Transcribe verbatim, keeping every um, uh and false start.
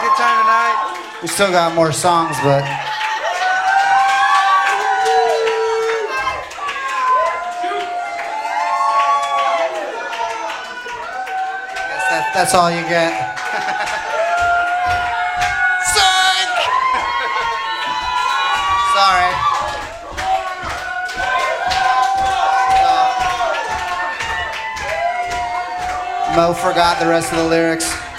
good time tonight. We still got more songs, but guess that, that's all you get. Sorry. Mo forgot the rest of the lyrics.